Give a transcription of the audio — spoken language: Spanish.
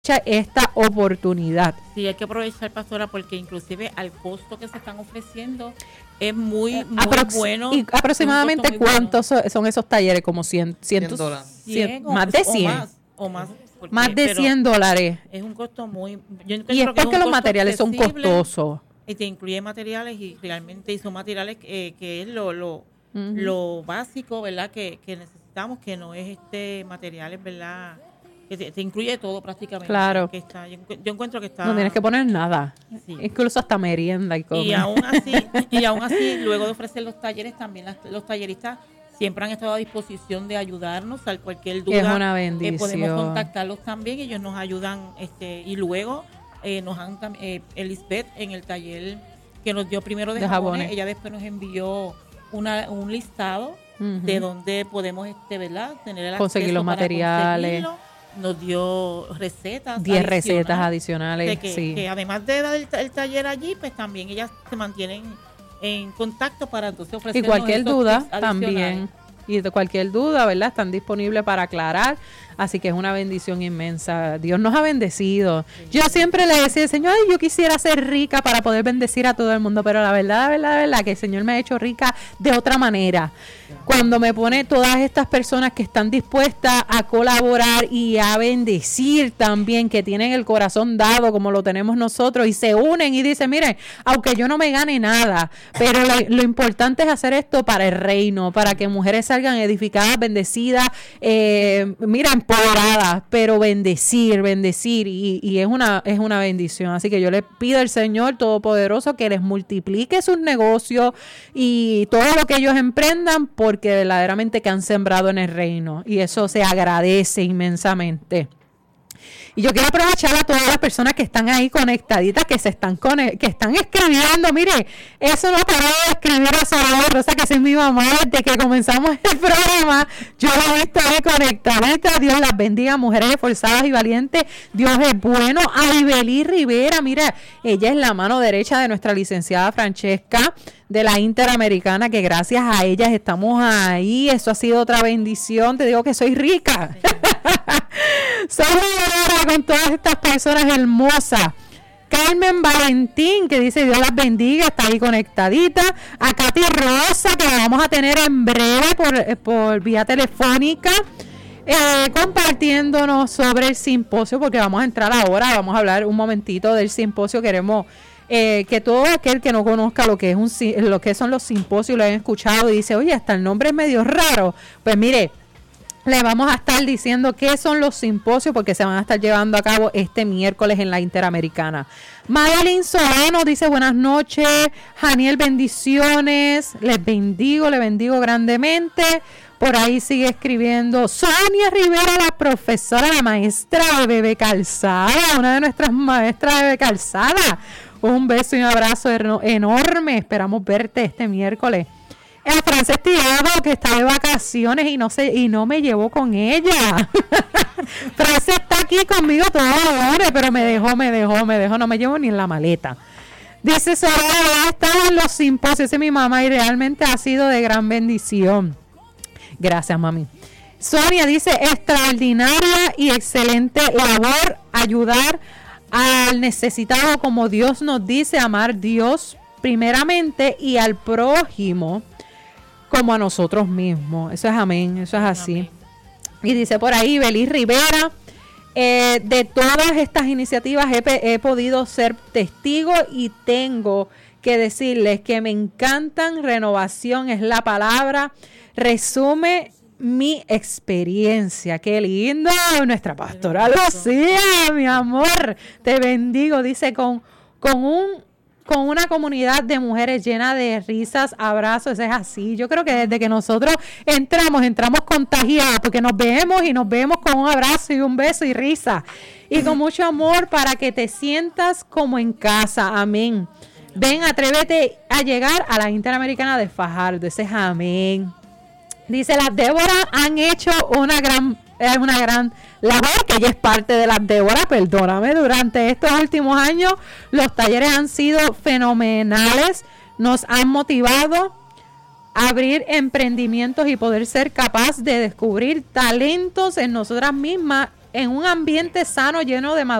esta oportunidad. Sí, hay que aprovechar, pastora, porque inclusive al costo que se están ofreciendo es muy bueno. ¿Y aproximadamente cuántos son esos talleres? Como $100, más de 100. O más. Más de $100. Es un costo muy... Y es porque los materiales son costosos. Y te incluye materiales y realmente son materiales que es lo básico, ¿verdad? Que necesitamos, que no es materiales, ¿verdad? Que te incluye todo prácticamente. Claro. Que está, yo encuentro que está... No tienes que poner nada. Sí. Incluso hasta merienda y cosas. Y aún así, luego de ofrecer los talleres, también los talleristas siempre han estado a disposición de ayudarnos. A cualquier duda, es una bendición. Podemos contactarlos también. Ellos nos ayudan. Y luego nos han Elizabeth, en el taller que nos dio primero de jabones, ella después nos envió un listado de donde podemos ¿verdad? Tener el conseguir los materiales. Nos dio recetas 10 recetas adicionales, que además de dar el taller allí, pues también ellas se mantienen en contacto para entonces ofrecernos. Y cualquier duda también, y de cualquier duda, ¿verdad? Están disponibles para aclarar, así que es una bendición inmensa. Dios nos ha bendecido. Sí. Yo siempre le decía, Señor, yo quisiera ser rica para poder bendecir a todo el mundo, pero la verdad que el Señor me ha hecho rica de otra manera. Cuando me pone todas estas personas que están dispuestas a colaborar y a bendecir también, que tienen el corazón dado como lo tenemos nosotros y se unen y dicen, miren, aunque yo no me gane nada, pero lo importante es hacer esto para el reino, para que mujeres salgan edificadas, bendecidas, empoderadas, pero bendecir y es una bendición. Así que yo le pido al Señor Todopoderoso que les multiplique sus negocios y todo lo que ellos emprendan, porque verdaderamente que han sembrado en el reino y eso se agradece inmensamente. Y yo quiero aprovechar a todas las personas que están ahí conectaditas, que están escribiendo. Mire, eso no paró de escribir a Soraya Rosa, que es mi mamá, desde que comenzamos el programa. Yo la he visto ahí conectadita. Dios las bendiga, mujeres esforzadas y valientes. Dios es bueno. A Ibelí Rivera, mira, ella es la mano derecha de nuestra licenciada Francesca de la Interamericana, que gracias a ellas estamos ahí. Eso ha sido otra bendición. Te digo que soy rica. Soy rica con todas estas personas hermosas. Carmen Valentín, que dice Dios las bendiga, está ahí conectadita. A Katy Rosa, que la vamos a tener en breve por vía telefónica, compartiéndonos sobre el simposio, porque vamos a entrar ahora, vamos a hablar un momentito del simposio. Queremos que todo aquel que no conozca lo que son los simposios, lo hayan escuchado y dice, oye, hasta el nombre es medio raro. Pues mire, le vamos a estar diciendo qué son los simposios, porque se van a estar llevando a cabo este miércoles en la Interamericana. Madeline Solano dice buenas noches. Janiel, bendiciones. Le bendigo grandemente. Por ahí sigue escribiendo Sonia Rivera, la profesora, la maestra de Bebé Calzada, una de nuestras maestras de Bebé Calzada. Un beso y un abrazo enorme. Esperamos verte este miércoles. El Frances Tirado, que está de vacaciones y no me llevó con ella. Frances está aquí conmigo todos los horas, pero me dejó, no me llevo ni en la maleta. Dice Soraya, estaba en los simposios, esa es mi mamá y realmente ha sido de gran bendición. Gracias, mami. Sonia dice, extraordinaria y excelente labor, ayudar al necesitado como Dios nos dice, amar a Dios primeramente y al prójimo como a nosotros mismos. Eso es amén, eso es así. Amén. Y dice por ahí Ibelí Rivera, de todas estas iniciativas he podido ser testigo y tengo que decirles que me encantan. Renovación es la palabra, resume mi experiencia. Qué lindo, nuestra pastora Lucía, mi amor, te bendigo. Dice con una comunidad de mujeres llena de risas, abrazos. Es así. Yo creo que desde que nosotros entramos contagiadas, porque nos vemos con un abrazo y un beso y risa y con mucho amor para que te sientas como en casa. Amén. Ven, atrévete a llegar a la Interamericana de Fajardo. Ese es amén. Dice, las Débora han hecho una gran labor, que ella es parte de las Débora, perdóname, durante estos últimos años los talleres han sido fenomenales, nos han motivado a abrir emprendimientos y poder ser capaz de descubrir talentos en nosotras mismas en un ambiente sano, lleno de